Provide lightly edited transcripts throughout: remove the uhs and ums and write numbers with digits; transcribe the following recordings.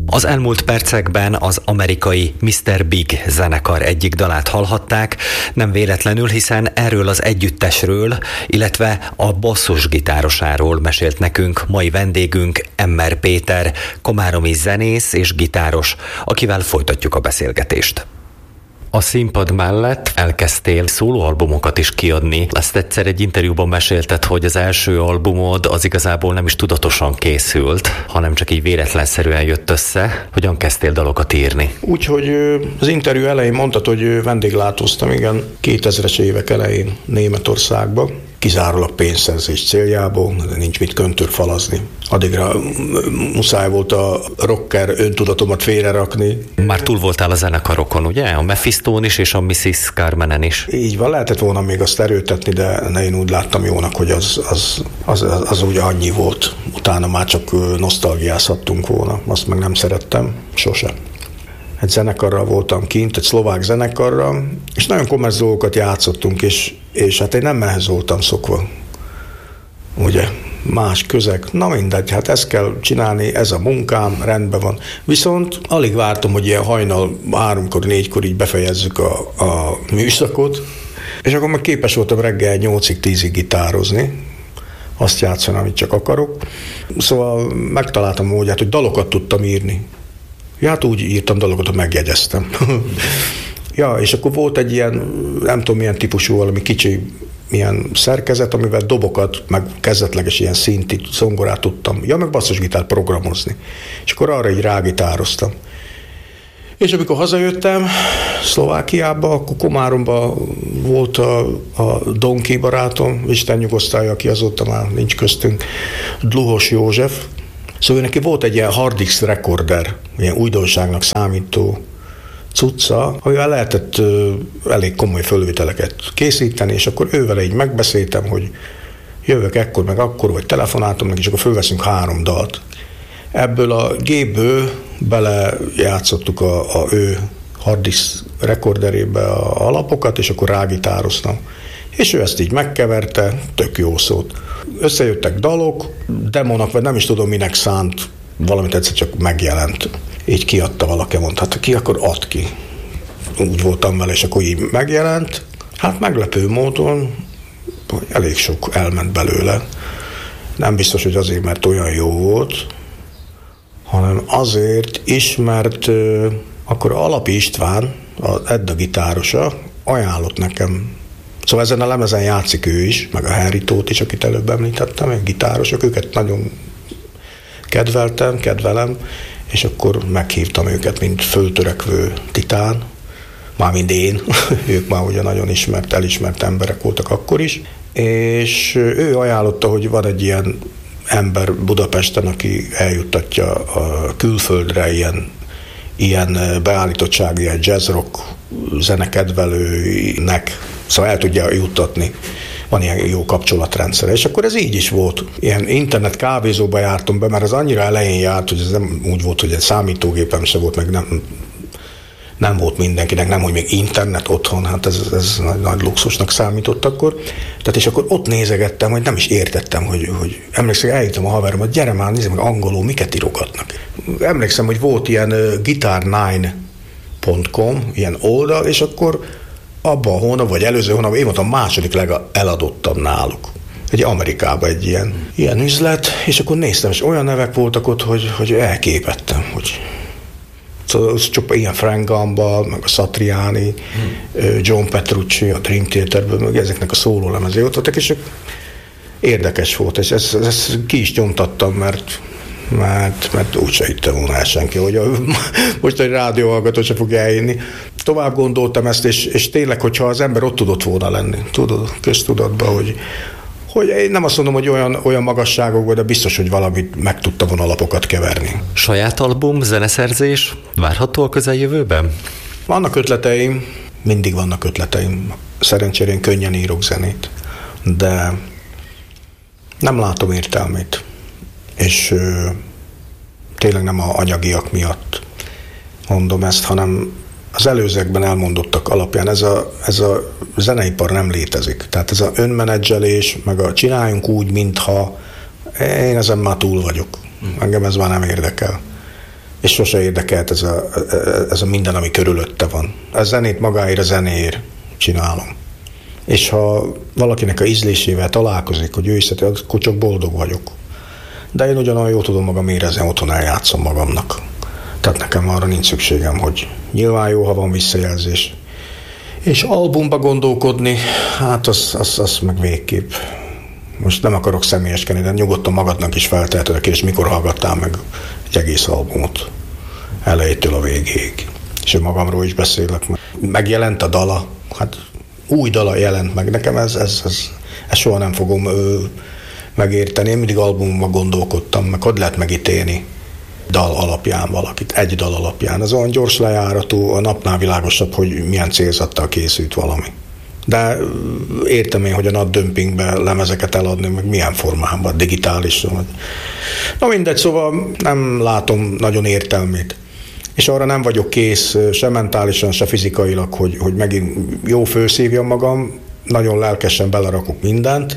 Az elmúlt percekben az amerikai Mr. Big zenekar egyik dalát hallhatták, nem véletlenül, hiszen erről az együttesről, illetve a basszusgitárosáról mesélt nekünk mai vendégünk, Emmer Péter, komáromi zenész és gitáros, akivel folytatjuk a beszélgetést. A színpad mellett elkezdtél szólóalbumokat is kiadni. Ezt egyszer egy interjúban mesélted, hogy az első albumod az igazából nem is tudatosan készült, hanem csak így véletlenszerűen jött össze. Hogyan kezdtél dalokat írni? Úgyhogy az interjú elején mondtad, hogy vendéglátóztam, igen, 2000-es évek elején Németországba, kizárólag pénzszerzés céljából, de nincs mit köntörfalazni. Addigra muszáj volt a rocker öntudatomat félrerakni. Már túl voltál a zenekarokon, ugye? A Mephistón is és a Mrs. Carmenen is. Így van, lehetett volna még azt erőltetni, de én úgy láttam jónak, hogy az úgy annyi volt. Utána már csak nosztalgiázhattunk volna. Azt meg nem szerettem, sose. Egy zenekarral voltam kint, egy szlovák zenekarral, és nagyon kommersz dolgokat játszottunk, és hát én nem ehhez voltam szokva. Ugye, más közeg, na mindegy, hát ezt kell csinálni, ez a munkám, rendben van. Viszont alig vártam, hogy ilyen hajnal 3-kor, 4-kor így befejezzük a műszakot, és akkor meg képes voltam reggel 8-ig, 10-ig gitározni, azt játszani, amit csak akarok. Szóval megtaláltam módját, hogy dalokat tudtam írni. Ja, hát úgy írtam dalokat, hogy megjegyeztem. Ja, és akkor volt egy ilyen, nem tudom milyen típusú, valami kicsi ilyen szerkezet, amivel dobokat, meg kezdetleges ilyen szinti zongorát tudtam. Ja, meg basszusgitárt programozni. És akkor arra így rágitároztam. És amikor hazajöttem Szlovákiába, akkor Komáromban volt a Donki barátom, Isten nyugosztalja, aki azóta már nincs köztünk, Dluhos József. Szóval neki volt egy ilyen Hardix rekorder, ilyen újdonságnak számító cucca, amivel lehetett elég komoly fölvételeket készíteni, és akkor ővel így megbeszéltem, hogy jövök ekkor, meg akkor, vagy telefonáltam neki, és akkor fölveszünk 3 dalt. Ebből a gépből belejátszottuk a ő Hardix rekorderébe a alapokat, és akkor rágitároztam. És ő ezt így megkeverte, tök jó szót. Összejöttek dalok, demónak, vagy nem is tudom minek szánt, valamit egyszer csak megjelent. Így kiadta valaki, mondta, hát ki, akkor add ki. Úgy voltam vele, és akkor így megjelent. Hát meglepő módon, hogy elég sok elment belőle. Nem biztos, hogy azért, mert olyan jó volt, hanem azért is, mert akkor Alapi István, az Edda gitárosa, ajánlott nekem. Szóval ezen a lemezen játszik ő is, meg a Henry Tóth is, akit előbb említettem, egy gitárosok, őket nagyon kedvelem, és akkor meghívtam őket, mint föltörekvő titán, mármint én, ők már ugye nagyon elismert emberek voltak akkor is, és ő ajánlotta, hogy van egy ilyen ember Budapesten, aki eljuttatja a külföldre ilyen beállítottságú, ilyen jazz-rock zenekedvelőinek, szóval el tudja juttatni. Van ilyen jó kapcsolatrendszer. És akkor ez így is volt. Ilyen internet kávézóba jártam be, mert az annyira elején járt, hogy ez nem úgy volt, hogy egy számítógépem se volt, meg nem volt mindenkinek, nem, hogy még internet otthon, hát ez nagy luxusnak számított akkor. Tehát és akkor ott nézegettem, hogy nem is értettem, hogy emlékszem, eljöttem a haverom, hogy gyere már, nézzem meg angolul, miket írogatnak. Emlékszem, hogy volt ilyen guitar9.com, ilyen oldal, és akkor abban a hónapban, vagy előző hónapban, én voltam a második legeladottam náluk. Egy Amerikában egy ilyen üzlet, és akkor néztem, és olyan nevek voltak ott, hogy elképettem, hogy szóval csak ilyen Frank Gamba, meg a Satriani, John Petrucci, a Dream Theaterből, meg ezeknek a szólólemezei ott voltak, és érdekes volt, és ezt ki is nyomtattam, mert úgyse hittem volna el senki, hogy most egy rádióhallgató se fog elhinni. Tovább gondoltam ezt, és tényleg, hogyha az ember ott tudott volna lenni, tudod, köztudatban, hogy én nem azt mondom, hogy olyan magasságokban, de biztos, hogy valamit meg tudta volna alapokat keverni. Saját album, zeneszerzés várható a közeljövőben? Vannak ötleteim, mindig vannak ötleteim. Szerencsére én könnyen írok zenét, de nem látom értelmét. És tényleg nem a anyagiak miatt mondom ezt, hanem az előzőkben elmondottak alapján ez a zeneipar nem létezik. Tehát ez a önmenedzselés, meg a csináljunk úgy, mintha én ezen már túl vagyok. Engem ez már nem érdekel. és sose érdekelt ez a minden, ami körülötte van. A zenét magáért, a zenéért csinálom. És ha valakinek a ízlésével találkozik, hogy ő is szereti, akkor csak boldog vagyok. De én ugyanolyan jól tudom magam érezni, otthon eljátszom magamnak. Tehát nekem arra nincs szükségem, hogy nyilván jó, ha van visszajelzés. És albumba gondolkodni, hát az meg végképp. Most nem akarok személyeskedni, de nyugodtan magadnak is felteheted a kérdést, mikor hallgattál meg egy egész albumot. Elejétől a végéig. És én magamról is beszélek. Megjelent a dala, hát új dala jelent meg. Nekem ez soha nem fogom megérteni. Én mindig albumba gondolkodtam, meg hogy lehet megítélni dal alapján valakit, egy dal alapján. Ez olyan gyors lejáratú, a napnál világosabb, hogy milyen célzattal készült valami. De értem én, hogy a nagy dömpingbe lemezeket eladni, meg milyen formában, digitálisan. Na mindegy, szóval nem látom nagyon értelmét. És arra nem vagyok kész, se mentálisan, se fizikailag, hogy megint jó fölszívjam magam, nagyon lelkesen belerakok mindent,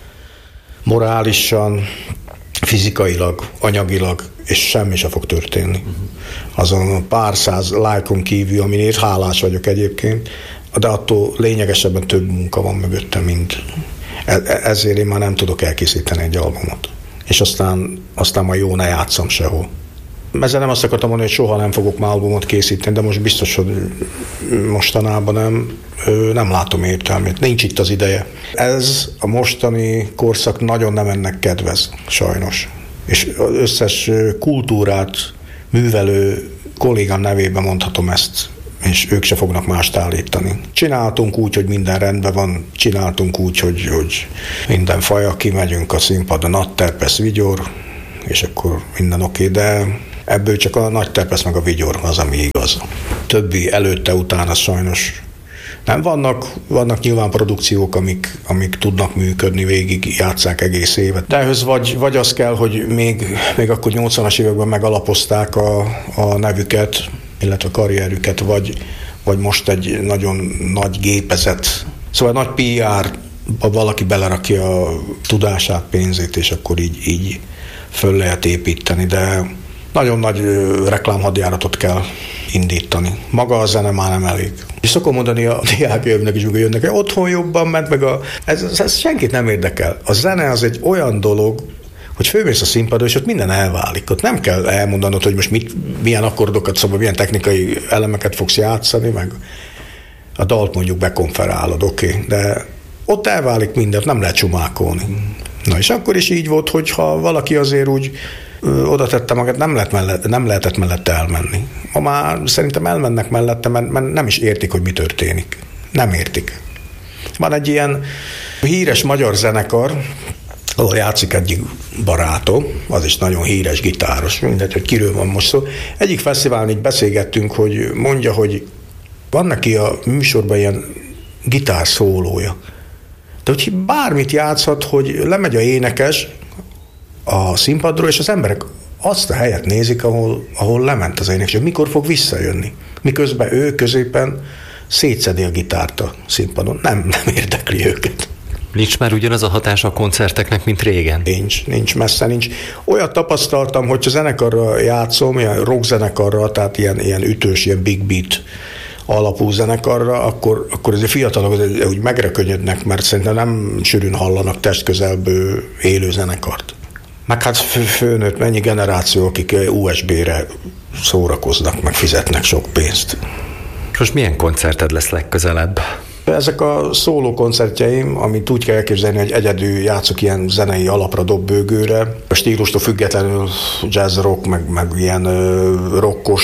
morálisan, fizikailag, anyagilag, és semmi se fog történni. Azon pár száz lájkon kívül, aminért hálás vagyok egyébként, de attól lényegesebben több munka van mögöttem, mint ezért én már nem tudok elkészíteni egy albumot. És aztán majd jó, ne játszom sehol. Ezzel nem azt akartam mondani, hogy soha nem fogok már albumot készíteni, de most biztos, hogy mostanában nem látom értelmét. Nincs itt az ideje. Ez a mostani korszak nagyon nem ennek kedvez, sajnos. És az összes kultúrát művelő kollégám nevében mondhatom ezt, és ők se fognak mást állítani. Csináltunk úgy, hogy minden rendben van, csináltunk úgy, hogy minden faja, kimegyünk a színpadon, nagy terpesz, vigyor, és akkor minden oké, de ebből csak a nagy terpesz meg a vigyor az, ami igaz. Többi előtte, utána sajnos nem vannak nyilván produkciók, amik tudnak működni, végig játsszák egész évet. De ehhez vagy az kell, hogy még akkor 80-as években megalapozták a nevüket, illetve a karrierüket, vagy most egy nagyon nagy gépezet. Szóval nagy PR, valaki belerakja a tudását, pénzét, és akkor így föl lehet építeni, de nagyon nagy reklámhadjáratot kell indítani. Maga a zene már nem elég. És szokom mondani a diákjaimnak is, amikor jönnek, hogy otthon jobban ment, meg ez senkit nem érdekel. A zene az egy olyan dolog, hogy fölmész a színpadon, és ott minden elválik. Ott nem kell elmondanod, hogy most milyen akkordokat, szóval milyen technikai elemeket fogsz játszani, meg a dalt mondjuk bekonferálod, oké. De ott elválik mindent, nem lehet csumákolni. Na és akkor is így volt, hogyha valaki azért úgy oda tette magát, nem lehetett mellette elmenni. Ma már szerintem elmennek mellette, mert nem is értik, hogy mi történik. Nem értik. Van egy ilyen híres magyar zenekar, ahol játszik egyik barátom, az is nagyon híres gitáros, mindegy, hogy kiről van most szó. Egyik fesztiválon így beszélgettünk, hogy mondja, hogy van neki a műsorban ilyen gitárszólója. De hogy bármit játszhat, hogy lemegy a énekes a színpadról, és az emberek azt a helyet nézik, ahol lement az énekes, hogy mikor fog visszajönni. Miközben ő középen szétszedi a gitárt a színpadon. Nem érdekli őket. Nincs már ugyanaz a hatás a koncerteknek, mint régen? Nincs, messze nincs. Olyat tapasztaltam, hogy a zenekarra játszom, ilyen rock zenekarra, tehát ilyen ütős, ilyen big beat alapú zenekarra, akkor ez a fiatalok úgy megrökönyödnek, mert szerintem nem sűrűn hallanak testközelből élő zenekart. Meg hát főnőtt mennyi generáció, akik USB-re szórakoznak, meg fizetnek sok pénzt. Most milyen koncerted lesz legközelebb? Ezek a szóló koncertjeim, amit úgy kell elképzelni, hogy egyedül játszok ilyen zenei alapra, dobbőgőre. A stílustól függetlenül jazz rock, meg ilyen rockos,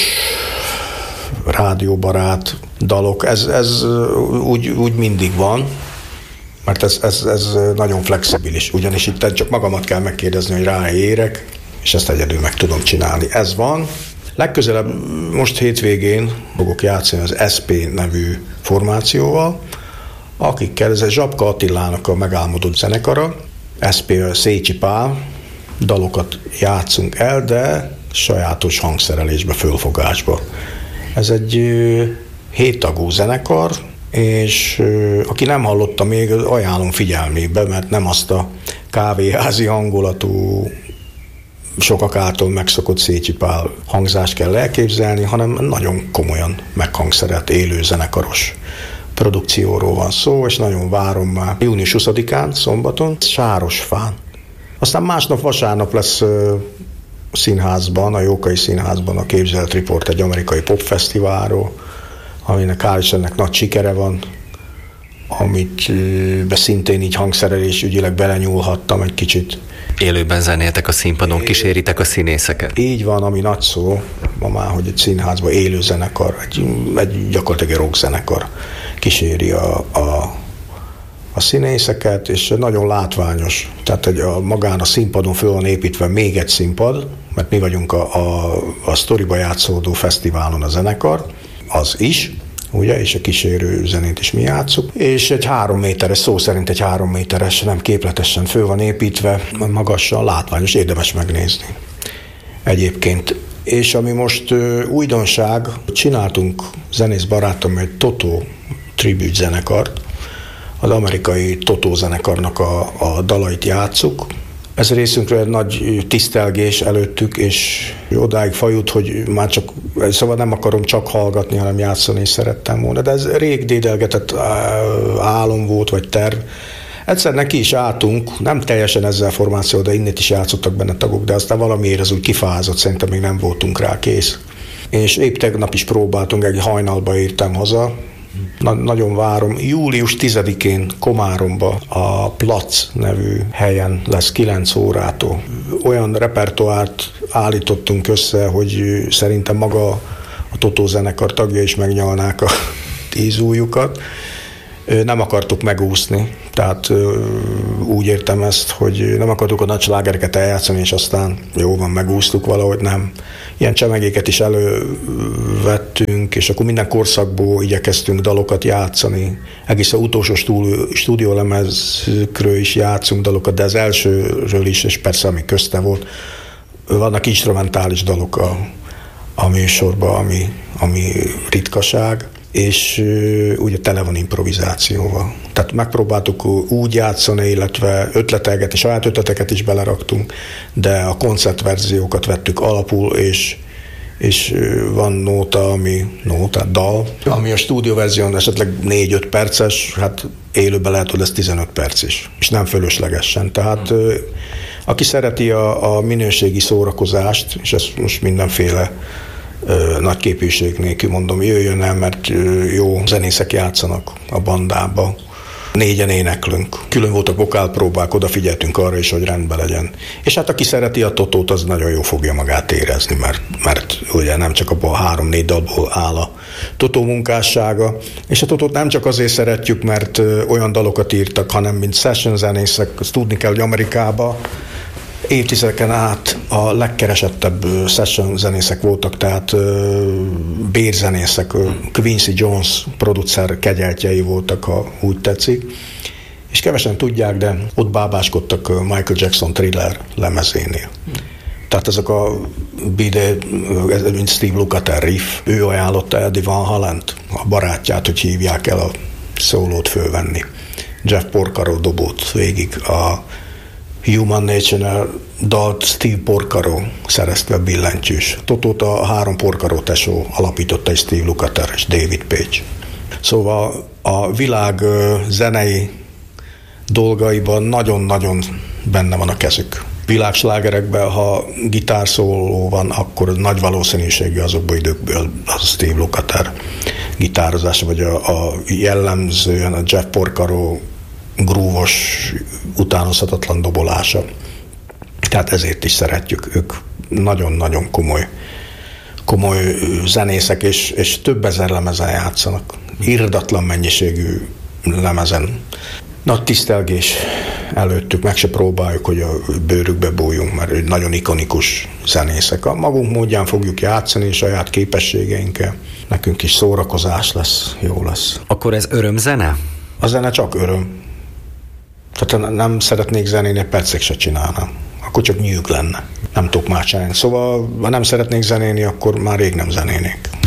rádióbarát dalok. Ez úgy mindig van, mert ez nagyon flexibilis. Ugyanis itt csak magamat kell megkérdezni, hogy ráérek, és ezt egyedül meg tudom csinálni. Ez van. Legközelebb most hétvégén fogok játszani az SP nevű formációval, akikkel ez egy Zsapka Attilának a megálmodott zenekara. SP Szécsi Pál, dalokat játszunk el, de sajátos hangszerelésbe, fölfogásba. Ez egy 7 tagú zenekar, és aki nem hallotta még, ajánlom figyelmébe, mert nem azt a kávéházi hangulatú sokak által megszokott Széchy Pál hangzást kell elképzelni, hanem nagyon komolyan meghangszerelt élő zenekaros produkcióról van szó, és nagyon várom már. Június 20-án, szombaton, Sárosfán. Aztán másnap vasárnap lesz színházban, a Jókai Színházban a Képzelt Riport egy amerikai popfesztiválról, aminek hál' Istennek nagy sikere van, amit szintén így hangszerelés ügyileg belenyúlhattam egy kicsit. Élőben zenéltek a színpadon, kíséritek a színészeket. Így van, ami nagy szó ma már, hogy egy színházban élő zenekar, egy gyakorlatilag egy rock zenekar kíséri a színészeket, és nagyon látványos. Tehát magán a színpadon föl van építve még egy színpad, mert mi vagyunk a sztoriba játszódó fesztiválon a zenekar, az is, ugye, és a kísérő zenét is mi játszuk, és egy 3 méteres, szó szerint egy 3 méteres, nem képletesen föl van építve, magasan, látványos, érdemes megnézni egyébként. És ami most újdonság, csináltunk zenész barátom egy Toto tribute zenekart, az amerikai Toto zenekarnak a dalait játsszuk. Ez részünkről egy nagy tisztelgés előttük, és odáig fajult, hogy már csak, szóval nem akarom csak hallgatni, hanem játszani is szerettem volna, de ez rég dédelgetett álom volt, vagy terv. Egyszer neki is álltunk, nem teljesen ezzel a formáció, de innét is játszottak benne tagok, de aztán valamiért ez úgy kifázott, szerintem még nem voltunk rá kész. És épp tegnap is próbáltunk, egy hajnalba értem haza. Nagyon várom. Július 10-én Komáromba a Plac nevű helyen lesz 9 órától. Olyan repertoárt állítottunk össze, hogy szerintem maga a Totó zenekar tagja is megnyalnák a 10 ujjukat. Nem akartuk megúszni, tehát úgy értem ezt, hogy nem akartuk a nagy slágereket eljátszani, és aztán jó van, megúsztuk valahogy, nem. Ilyen csemegéket is elővettünk, és akkor minden korszakból igyekeztünk dalokat játszani. Egészen utolsó stúdiólemezükről is játszunk dalokat, de az elsőről is, és persze ami közte volt. Vannak instrumentális dalok a műsorban, ami ritkaság, és ugye tele van improvizációval. Tehát megpróbáltuk úgy játszani, illetve ötletelgetni, saját ötleteket is beleraktunk, de a koncertverziókat vettük alapul, és van dal, ami a stúdióverzión esetleg 4-5 perces, hát élőben lehet, hogy lesz 15 perc is, és nem fölöslegesen. Tehát aki szereti a minőségi szórakozást, és ezt most mindenféle nagy képűség nélkül mondom, jöjjön el, mert jó zenészek játszanak a bandába. 4-en éneklünk. Külön voltak vokálpróbák, odafigyeltünk arra is, hogy rendben legyen. És hát aki szereti a Totót, az nagyon jó fogja magát érezni, mert ugye nem csak abban a 3-4 dalból áll a Totó munkássága. És a Totót nem csak azért szeretjük, mert olyan dalokat írtak, hanem mint session zenészek, azt tudni kell, hogy Amerikában évtizedeken át a legkeresettebb session zenészek voltak, tehát bérzenészek, Quincy Jones producer kegyeltjei voltak, ha úgy tetszik. És kevesen tudják, de ott bábáskodtak Michael Jackson Thriller lemezénél. Tehát ezek mint Steve Lukather riff, ő ajánlotta Eddie Van Halent, a barátját, hogy hívják el a szólót fölvenni. Jeff Porcaro dobott végig a Human Nature dalt Steve Porcaro szerezte billentyűs. Totót a 3 Porcaro tesó alapította, és Steve Lukather és David Page. Szóval a világ zenei dolgaiban nagyon-nagyon benne van a kezük. Világslágerekben, ha gitárszóló van, akkor nagy valószínűséggel azokban időkből a Steve Lukather gitározása, vagy a jellemzően a Jeff Porcaro grúvos, utánozhatatlan dobolása. Tehát ezért is szeretjük. Ők nagyon-nagyon komoly zenészek, és több ezer lemezen játszanak. Irdatlan mennyiségű lemezen. Nagy tisztelgés előttük, meg se próbáljuk, hogy a bőrükbe bújjunk, mert nagyon ikonikus zenészek. A magunk módján fogjuk játszani, saját képességeinkkel. Nekünk is szórakozás lesz, jó lesz. Akkor ez örömzene? A zene csak öröm. Tehát nem szeretnék zenélni, egy percig se csinálnám. Akkor csak nyűg lenne. Nem tudok már csinálni. Szóval, ha nem szeretnék zenélni, akkor már rég nem zenénék.